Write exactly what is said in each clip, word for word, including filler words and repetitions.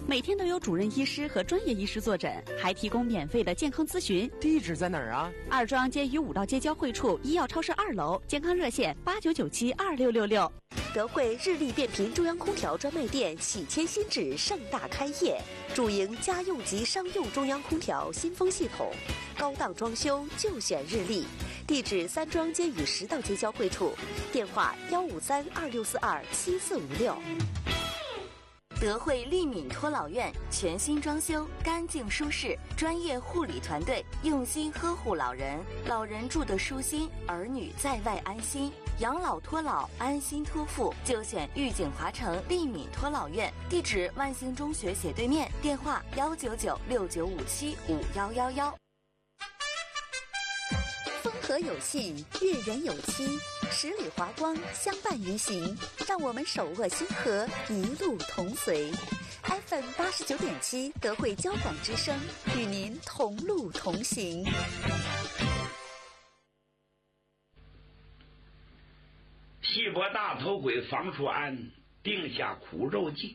每天都有主任医师和专业医师坐诊，还提供免费的健康咨询。 地址在哪儿啊？ 二庄街与五道街交汇处医药超市二楼，健康热线八九九七二六六六。 德惠日立变频中央空调专卖店喜迁新址盛大开业，主营家用及商用中央空调新风系统，高档装修就选日立。地址三庄街与十道街交汇处，电话幺五三二六四二七四五六。德惠利敏托老院全新装修，干净舒适，专业护理团队用心呵护老人，老人住得舒心，儿女在外安心。养老托老，安心托付，就选御景华城利敏托老院。地址万兴中学斜对面，电话幺九九六九五七五幺幺幺。风和有信，月圆有期，十里华光相伴于行，让我们手握星河，一路同随。F M 八十九点七，德惠交广之声，与您同路同行。 西伯大头鬼房叔安定下苦肉计，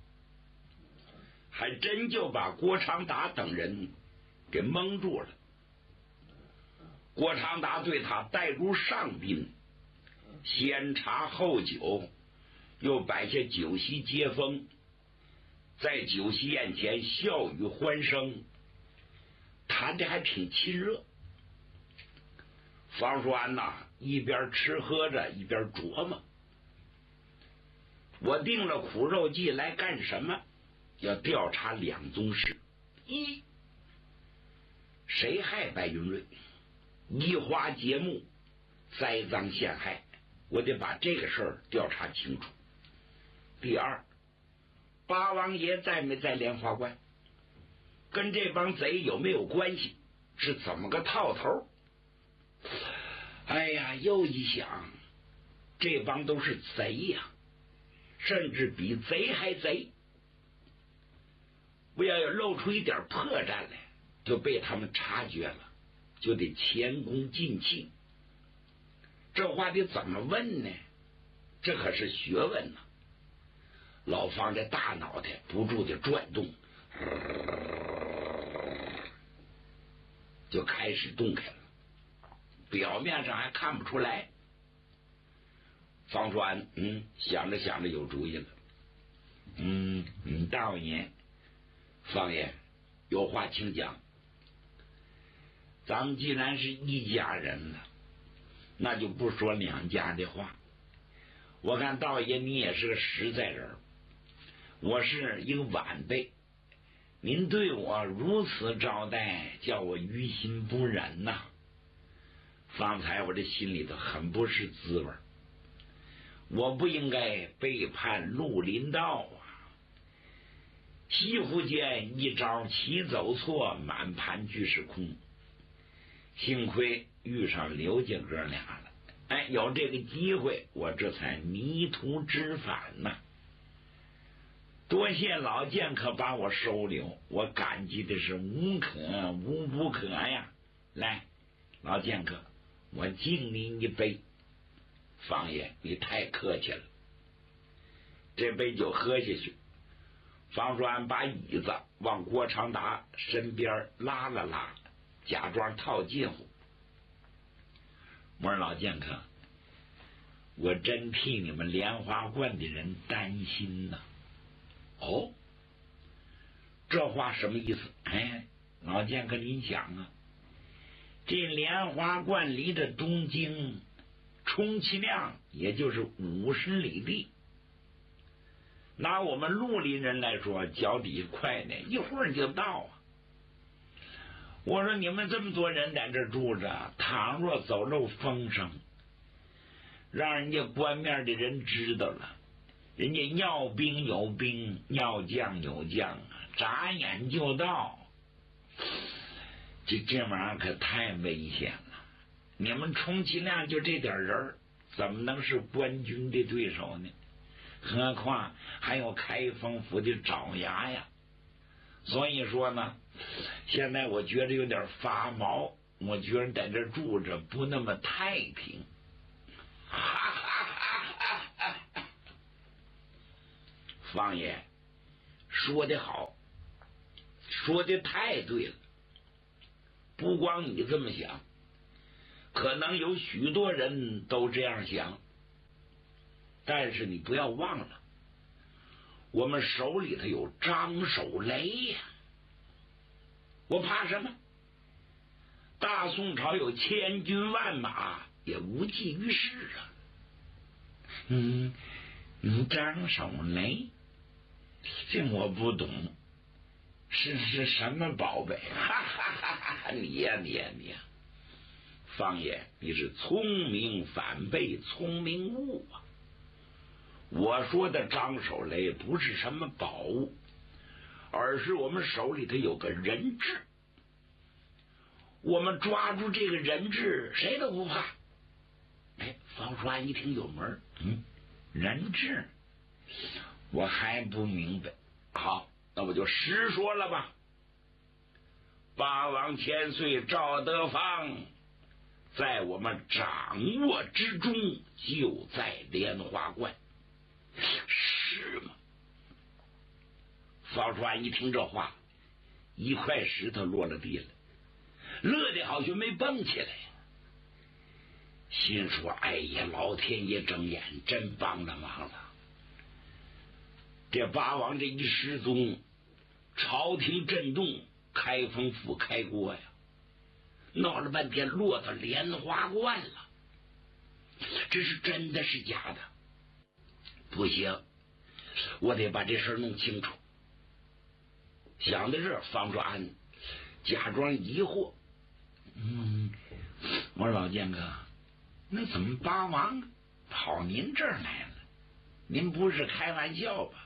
还真就把郭长达等人给蒙住了。郭长达对他待如上宾，先茶后酒，又摆下酒席接风，在酒席宴前笑语欢声，谈的还挺亲热。房叔安呐，一边吃喝着一边琢磨，我定了苦肉计来干什么？要调查两宗事：一，谁害白云瑞，移花接木，栽赃陷害，我得把这个事儿调查清楚。第二，八王爷在没在莲花关，跟这帮贼有没有关系，是怎么个套头？哎呀，又一想，这帮都是贼呀，甚至比贼还贼。我要露出一点破绽来，就被他们察觉了，就得前功尽弃。这话得怎么问呢？这可是学问呐！老方这大脑袋不住的转动，就开始动开了。表面上还看不出来。方川嗯想着想着有主意了。嗯嗯，大爷，方爷有话请讲。咱们既然是一家人了，那就不说两家的话。我看道爷你也是个实在人，我是一个晚辈，您对我如此招待，叫我于心不忍呐、啊。方才我这心里头很不是滋味，我不应该背叛绿林道啊！西湖间一招棋走错，满盘俱是空。幸亏遇上刘家哥俩了，哎，有这个机会，我这才迷途知返呐、啊。多谢老剑客把我收留，我感激的是无可无不可呀！来，老剑客，我敬您一杯。方爷，你太客气了。这杯酒喝下去，方栓把椅子往郭长达身边拉了拉，假装套近乎。我说老剑客，我真替你们莲花观的人担心呐。哦，这话什么意思？哎，老剑客您想啊，这莲花观离着东京充其量也就是五十里地，拿我们绿林人来说，脚底下快呢，一会儿就到啊。我说你们这么多人在这住着，倘若走漏风声，让人家官面的人知道了，人家要兵有兵，要将有将啊，眨眼就到，这这玩意儿可太危险了。你们充其量就这点人，怎么能是官军的对手呢？何况还有开封府的爪牙呀。所以说呢，现在我觉得有点发毛，我觉得在这住着不那么太平。方爷说得好，说的太对了。不光你这么想，可能有许多人都这样想。但是你不要忘了，我们手里头有张守雷呀、啊，我怕什么？大宋朝有千军万马，也无济于事啊。嗯，嗯，张守雷，这我不懂，是是什么宝贝？哈哈哈哈！你呀你呀你呀，方爷，你是聪明反被聪明误啊！我说的张守雷不是什么宝物，而是我们手里头有个人质。我们抓住这个人质，谁都不怕。哎，方叔安一听有门，嗯，人质，我还不明白。好，那我就实说了吧。八王千岁赵德芳在我们掌握之中，就在莲花观。是吗？方叔安一听这话，一块石头落了地了，乐得好像没蹦起来，心说：哎呀，老天爷睁眼，真帮了忙了。这八王这一失踪，朝廷震动，开封府开锅呀，闹了半天落到莲花观了。这是真的是假的？不行，我得把这事弄清楚。想到这儿，方叔安假装疑惑：嗯，我说老剑哥，那怎么八王跑您这儿来了？您不是开玩笑吧？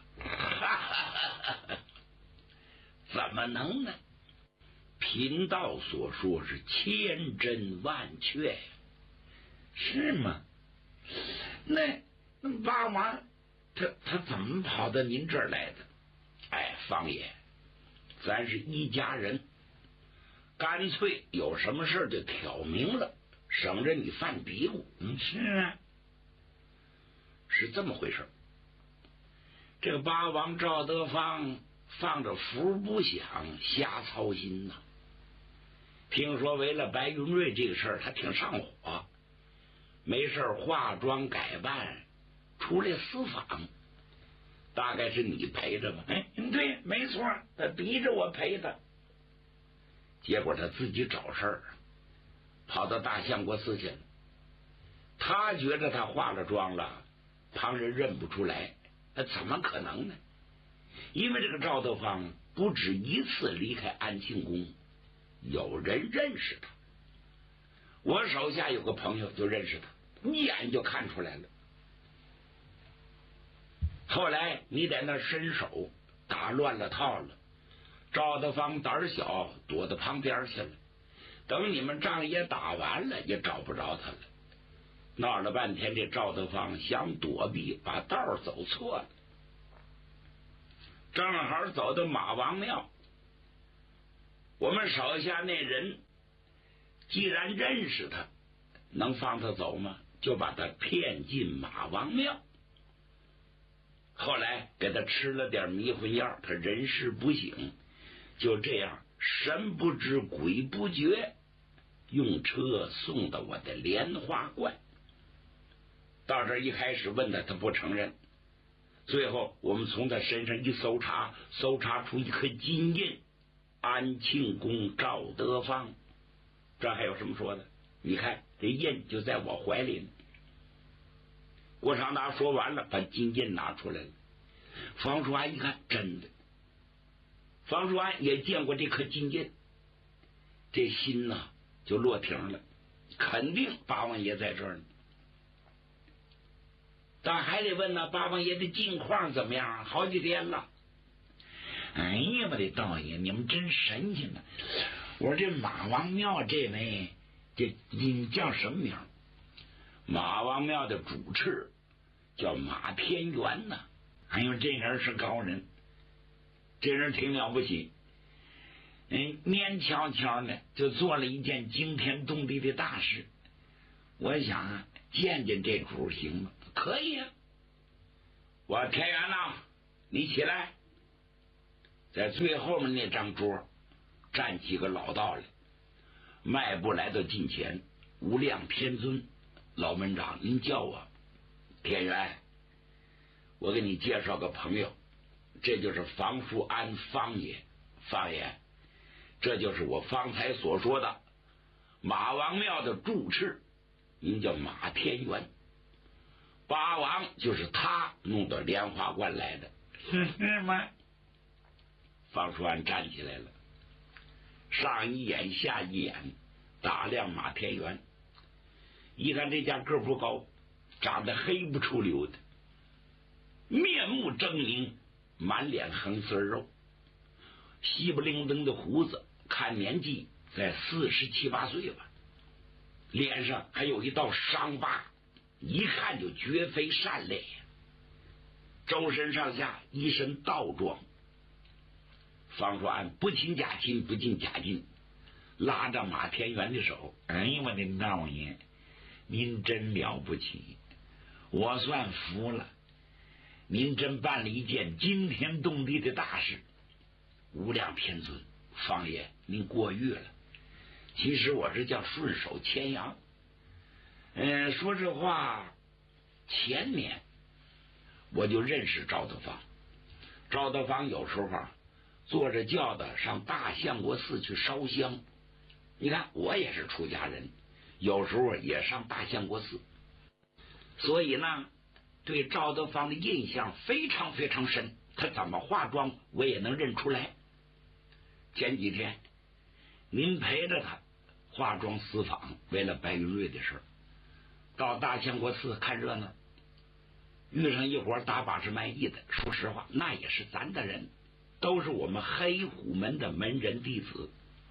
怎么能呢？贫道所说是千真万确，是吗？那那八王他他怎么跑到您这儿来的？哎，方爷，咱是一家人，干脆有什么事就挑明了，省着你犯嘀咕。嗯，是啊，是这么回事。这个八王赵德芳放着福不响，瞎操心呐。听说为了白云瑞这个事儿，他挺上火，没事化妆改扮出来私访，大概是你陪着吧？哎，对，没错，他逼着我陪他。结果他自己找事儿，跑到大相国寺去了。他觉得他化了妆了，旁人认不出来，那怎么可能呢？因为这个赵德芳不止一次离开安庆宫，有人认识他。我手下有个朋友就认识他，一眼就看出来了。后来你在那伸手打乱了套了，赵德芳胆小，躲到旁边去了。等你们仗也打完了，也找不着他了。闹了半天，这赵德芳想躲避，把道走错了，正好走到马王庙。我们手下那人既然认识他，能放他走吗？就把他骗进马王庙。后来给他吃了点迷魂药，他人事不省，就这样神不知鬼不觉，用车送到我的莲花观。到这一开始问他，他不承认。最后我们从他身上一搜查，搜查出一颗金印，安庆宫赵德芳。这还有什么说的？你看这印就在我怀里呢。郭长达说完了，把金印拿出来了。方叔安一看，真的。方叔安也见过这颗金印，这心呐、啊、就落停了，肯定八王爷在这儿呢。但还得问呢，八王爷的近况怎么样？好几天了。哎呀，我的道爷，你们真神气呢！我说这马王庙这位，这你叫什么名？马王庙的主持叫马天元呢。哎呦，这人是高人，这人挺了不起。嗯，蔫悄悄的就做了一件惊天动地的大事。我想啊，见见这主行吗？可以啊。我天元呐，你起来。 在最后面那张桌站起个老道来，迈步来到近前，无量天尊，老门长，您叫我。天元，我给你介绍个朋友，这就是房叔安方爷。方爷，这就是我方才所说的马王庙的住持，名叫马天元。八王就是他弄到莲花观来的。是吗？方叔安站起来了，上一眼下一眼打量马天元，一看这家个不高，长得黑不出溜的，面目狰狞，满脸横丝肉，稀不灵登的胡子，看年纪在四十七八岁吧，脸上还有一道伤疤，一看就绝非善类，周身上下一身道装。方叔安不亲假亲，不近假近，拉着马天元的手，哎呀，我的老爷，您真了不起，我算服了，您真办了一件惊天动地的大事。无量天尊，方爷您过誉了，其实我是叫顺手牵羊。嗯，说这话，前年我就认识赵德芳，赵德芳有时候坐着轿子上大相国寺去烧香，你看我也是出家人，有时候也上大相国寺，所以呢对赵德芳的印象非常非常深，他怎么化妆我也能认出来。前几天您陪着他化妆私访，为了白云瑞的事，到大相国寺看热闹，遇上一伙打把式卖艺的，说实话那也是咱的人，都是我们黑虎门的门人弟子。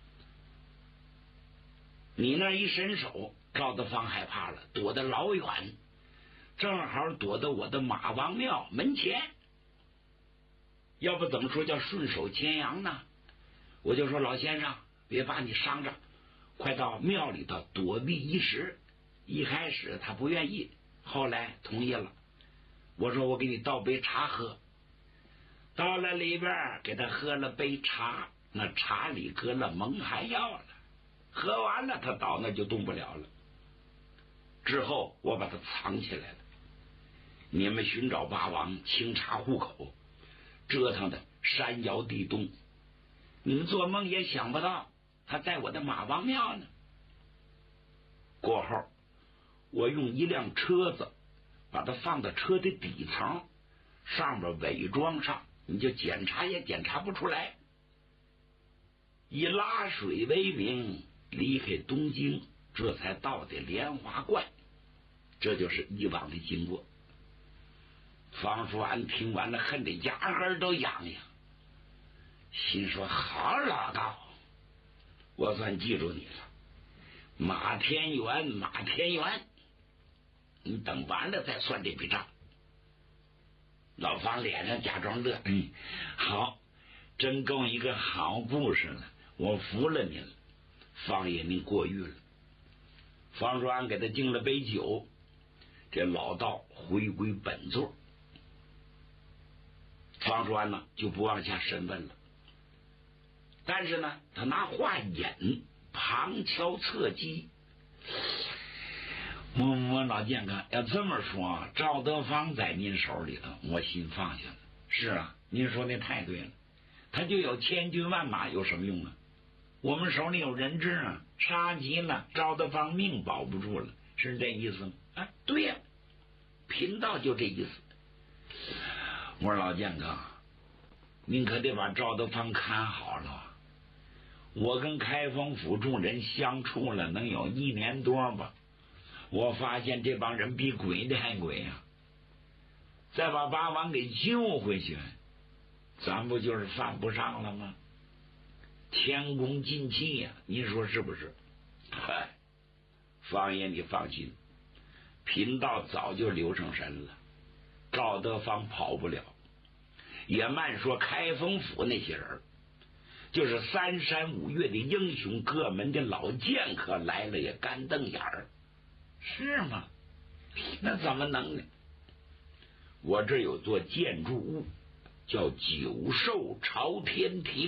你那一伸手，赵德芳害怕了，躲得老远，正好躲到我的马王庙门前。要不怎么说叫顺手牵羊呢？我就说老先生，别把你伤着，快到庙里头躲避一时。一开始他不愿意，后来同意了。我说我给你倒杯茶喝，到了里边给他喝了杯茶，那茶里搁了蒙汗药了，喝完了他倒那就动不了了。之后我把他藏起来了，你们寻找八王，清查户口，折腾的山摇地动，你们做梦也想不到他在我的马王庙呢。过后我用一辆车子把它放到车的底层，上面伪装上，你就检查也检查不出来。以拉水为名离开东京，这才到的莲花观，这就是以往的经过。方叔安听完了，恨得牙根都痒痒，心说好老道，我算记住你了，马天元，马天元，你等完了再算这笔账。老方脸上假装乐，嗯，好，真够一个好故事了，我服了您了，方爷您过誉了。方叔安给他敬了杯酒，这老道回归本座。方叔安呢就不往下审问了，但是呢他拿话引，旁敲侧击。我我老健哥要这么说，赵德芳在您手里头，我心放下了。是啊，您说的太对了，他就有千军万马有什么用啊？我们手里有人质啊，杀急了赵德芳命保不住了，是这意思吗？啊，对呀、啊，贫道就这意思。我说老健哥，您可得把赵德芳看好了。我跟开封府众人相处了能有一年多吧，我发现这帮人比鬼的还鬼啊！再把八王给救回去，咱不就是犯不上了吗？前功尽弃呀、啊，您说是不是？嗨，方爷你放心，贫道早就留上神了，赵德芳跑不了。也慢说开封府那些人，就是三山五岳的英雄，各门的老剑客来了也干瞪眼儿，是吗？那怎么能呢？我这有座建筑物， 叫九寿朝天庭。